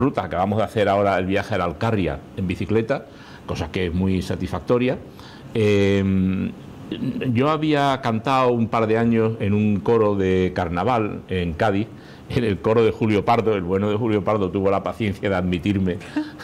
ruta. Acabamos de hacer ahora el viaje a la Alcarria en bicicleta, cosa que es muy satisfactoria. Yo había cantado un par de años en un coro de carnaval en Cádiz, en el coro de Julio Pardo. El bueno de Julio Pardo tuvo la paciencia de admitirme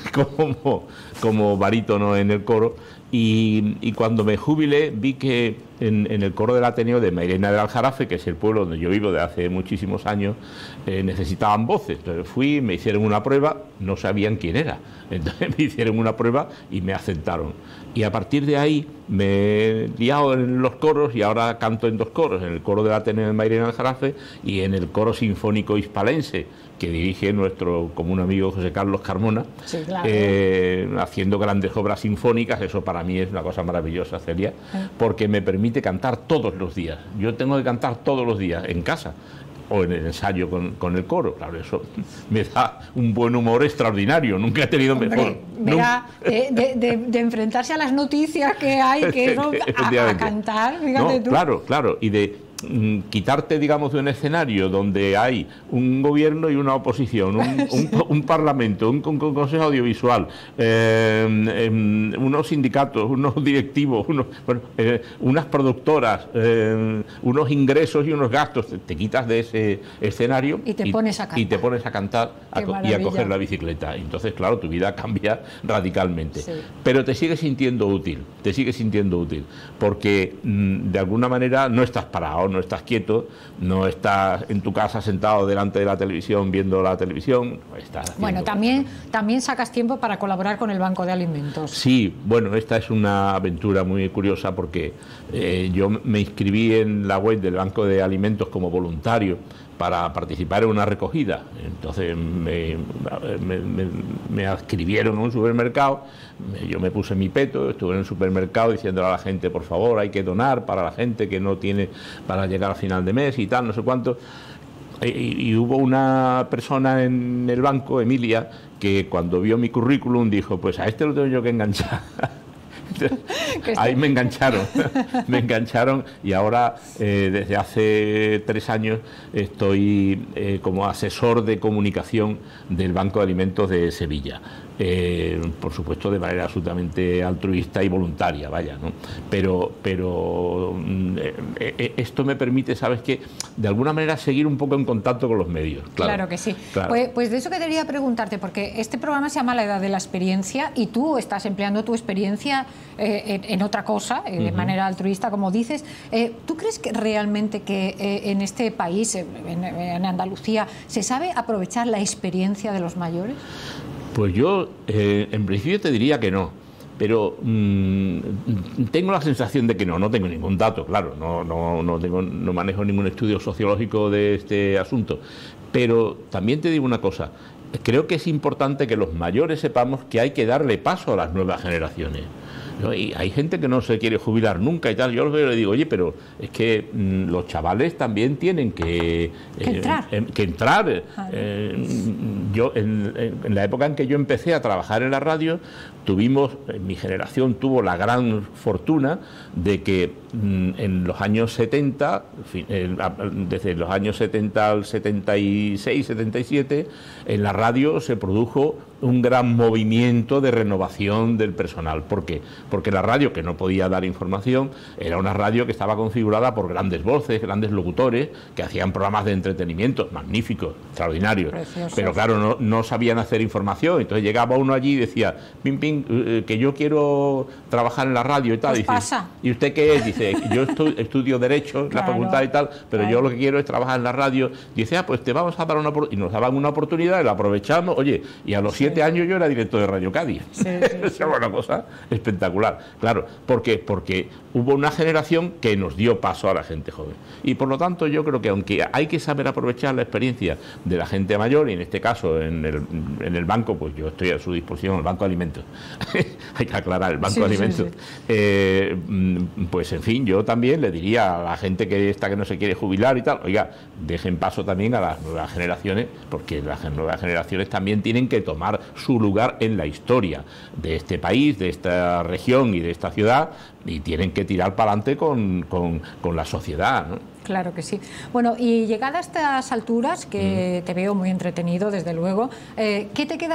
como barítono en el coro, y cuando me jubilé vi que en el coro del Ateneo de Mairena del Aljarafe, que es el pueblo donde yo vivo de hace muchísimos años, necesitaban voces. Entonces fui, me hicieron una prueba, no sabían quién era, entonces me hicieron una prueba y me aceptaron. Y a partir de ahí me he liado en los coros, y ahora canto en dos coros, en el coro del Ateneo de Mairena del Aljarafe y en el coro sinfónico hispalense, que dirige nuestro común amigo José Carlos Carmona, sí, claro, haciendo grandes obras sinfónicas. Eso para mí es una cosa maravillosa, Celia, porque me permite cantar todos los días. Yo tengo que cantar todos los días en casa o en el ensayo con el coro. Claro, eso me da un buen humor extraordinario. Nunca he tenido mejor. Mira, de enfrentarse a las noticias que hay, que no, a cantar, fíjate tú. Claro, y de quitarte, digamos, de un escenario donde hay un gobierno y una oposición, un parlamento, un consejo audiovisual, unos sindicatos, unos directivos, unas productoras, unos ingresos y unos gastos. Te quitas de ese escenario y te pones a cantar y a coger la bicicleta. Entonces, claro, tu vida cambia radicalmente. Sí. Pero te sigues sintiendo útil, porque de alguna manera no estás parado, no estás quieto, no estás en tu casa sentado delante de la televisión viendo la televisión. Bueno, también sacas tiempo para colaborar con el Banco de Alimentos. Sí, bueno, esta es una aventura muy curiosa, porque yo me inscribí en la web del Banco de Alimentos como voluntario para participar en una recogida. Entonces me adscribieron a un supermercado, yo me puse mi peto, estuve en el supermercado diciéndole a la gente, por favor, hay que donar para la gente que no tiene para llegar a final de mes y tal, no sé cuánto. Y hubo una persona en el banco, Emilia, que cuando vio mi currículum dijo, pues a este lo tengo yo que enganchar. Ahí me engancharon y ahora desde hace 3 años estoy como asesor de comunicación del Banco de Alimentos de Sevilla. Por supuesto de manera absolutamente altruista y voluntaria, vaya, ¿no? Pero esto me permite, ¿sabes qué?, de alguna manera seguir un poco en contacto con los medios. Claro que sí. Claro. Pues de eso que quería preguntarte, porque este programa se llama La Edad de la Experiencia y tú estás empleando tu experiencia en otra cosa, de manera altruista, como dices. ¿Tú crees que realmente que en este país, en Andalucía, se sabe aprovechar la experiencia de los mayores? Pues yo, en principio te diría que no, pero tengo la sensación de que no tengo ningún dato, claro, no manejo ningún estudio sociológico de este asunto, pero también te digo una cosa, creo que es importante que los mayores sepamos que hay que darle paso a las nuevas generaciones. ¿No? Y hay gente que no se quiere jubilar nunca y tal. Yo los veo y les digo, oye, pero es que los chavales también tienen que entrar. Yo en la época en que yo empecé a trabajar en la radio, mi generación tuvo la gran fortuna de que en los años 70, desde los años 70 al 76, 77, en la radio se produjo un gran movimiento de renovación del personal. ¿Por qué? Porque la radio, que no podía dar información, era una radio que estaba configurada por grandes voces, grandes locutores, que hacían programas de entretenimiento magníficos, extraordinarios. Preciosos. Pero claro, no sabían hacer información. Entonces llegaba uno allí y decía, pim, pim, que yo quiero trabajar en la radio y tal. Pues dice, pasa. ¿Y usted qué es? Dice, yo estudio Derecho, claro, la facultad y tal, pero yo lo que quiero es trabajar en la radio. Dice, pues te vamos a dar una oportunidad. Y nos daban una oportunidad y la aprovechamos. Oye, y a los 7 años yo era director de Radio Cádiz. Esa era una cosa espectacular. Claro, ¿por qué? Porque hubo una generación que nos dio paso a la gente joven. Y por lo tanto yo creo que aunque hay que saber aprovechar la experiencia de la gente mayor, y en este caso en el banco, pues yo estoy a su disposición, el Banco de Alimentos. Hay que aclarar, el Banco de Alimentos. Pues en fin, yo también le diría a la gente que no se quiere jubilar y tal, oiga, dejen paso también a las nuevas generaciones, porque las nuevas generaciones también tienen que tomar su lugar en la historia de este país, de esta región y de esta ciudad, y tienen que tirar para adelante con la sociedad, ¿no? Claro que sí. Bueno, y llegada a estas alturas, que te veo muy entretenido, desde luego, ¿qué te queda